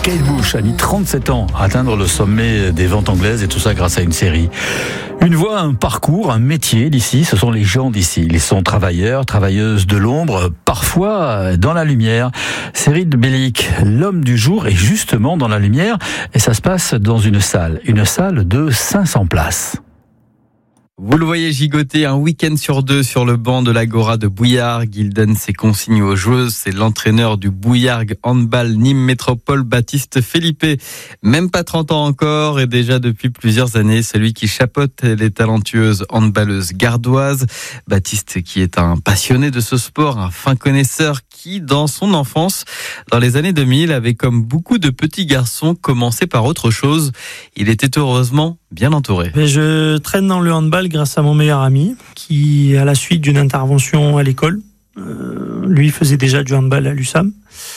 Kate Bush a mis 37 ans à atteindre le sommet des ventes anglaises et tout ça grâce à une série. Une voie, un parcours, un métier d'ici, ce sont les gens d'ici. Ils sont travailleurs, travailleuses de l'ombre, parfois dans la lumière. Série de Bellic, l'homme du jour est justement dans la lumière et ça se passe dans une salle de 500 places. Vous le voyez gigoter un week-end sur deux sur le banc de l'Agora de Bouillargues. Il donne ses consignes aux joueuses. C'est l'entraîneur du Bouillargues Handball Nîmes Métropole, Baptiste Felipe. Même pas 30 ans encore et déjà depuis plusieurs années, celui qui chapeaute les talentueuses handballeuses gardoises. Baptiste qui est un passionné de ce sport, un fin connaisseur qui, dans son enfance, dans les années 2000, avait comme beaucoup de petits garçons commencé par autre chose. Il était heureusement bien entouré. Je traîne dans le handball grâce à mon meilleur ami qui, à la suite d'une intervention à l'école, lui faisait déjà du handball à l'USAM,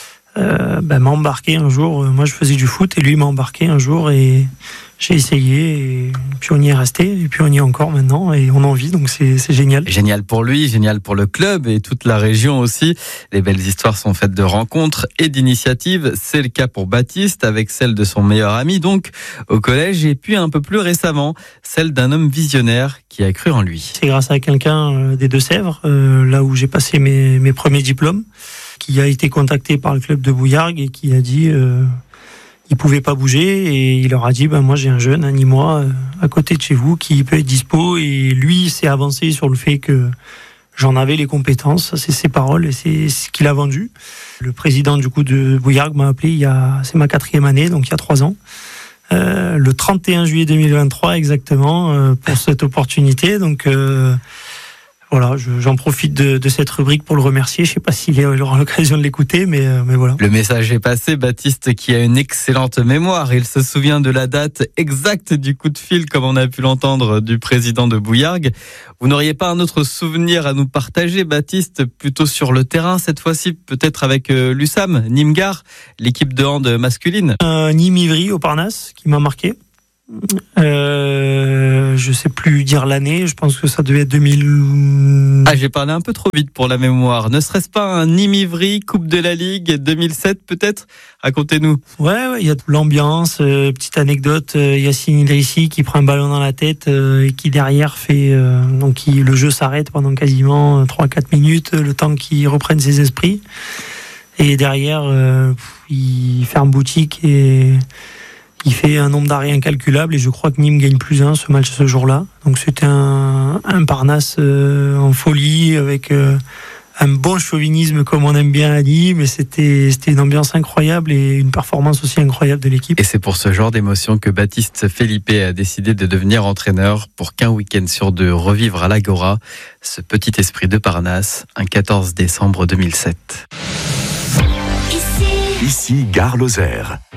m'a embarqué un jour. Moi je faisais du foot et lui m'a embarqué un jour et j'ai essayé et puis on y est resté et puis on y est encore maintenant et on en vit, donc c'est génial. Génial pour lui, génial pour le club et toute la région aussi. Les belles histoires sont faites de rencontres et d'initiatives. C'est le cas pour Baptiste avec celle de son meilleur ami donc au collège et puis un peu plus récemment celle d'un homme visionnaire qui a cru en lui. C'est grâce à quelqu'un des Deux-Sèvres, là où j'ai passé mes premiers diplômes, qui a été contacté par le club de Bouillargues et qui a dit il pouvait pas bouger et il leur a dit moi j'ai un jeune, un Nîmois à côté de chez vous qui peut être dispo, et lui s'est avancé sur le fait que j'en avais les compétences. Ça, c'est ses paroles et c'est ce qu'il a vendu. Le président du coup de Bouillargues m'a appelé c'est ma 4e année, donc il y a 3 ans. Le 31 juillet 2023 exactement, pour cette opportunité. Donc voilà, j'en profite de cette rubrique pour le remercier. Je sais pas s'il aura l'occasion de l'écouter, mais voilà. Le message est passé. Baptiste qui a une excellente mémoire. Il se souvient de la date exacte du coup de fil, comme on a pu l'entendre, du président de Bouillargues. Vous n'auriez pas un autre souvenir à nous partager, Baptiste, plutôt sur le terrain cette fois-ci, peut-être avec l'USAM, Nîmes-Gare, l'équipe de hand masculine. Nîmes-Ivry au Parnasse qui m'a marqué. Je sais plus dire l'année, je pense que ça devait être 2000. J'ai parlé un peu trop vite pour la mémoire. Ne serait-ce pas un Nîmes-Ivry, Coupe de la Ligue 2007 peut-être? Racontez-nous. Ouais, il y a l'ambiance, petite anecdote, Yacine Idrissi qui prend un ballon dans la tête et qui derrière fait le jeu s'arrête pendant quasiment 3-4 minutes, le temps qu'il reprenne ses esprits. Et derrière il ferme boutique et il fait un nombre d'arrêts incalculable et je crois que Nîmes gagne plus 1 ce jour-là. Donc c'était un Parnasse en folie avec un bon chauvinisme comme on aime bien à Nîmes, mais c'était une ambiance incroyable et une performance aussi incroyable de l'équipe. Et c'est pour ce genre d'émotion que Baptiste Felipe a décidé de devenir entraîneur pour qu'un week-end sur 2 revivre à l'Agora ce petit esprit de Parnasse un 14 décembre 2007. Ici Gare Lozère.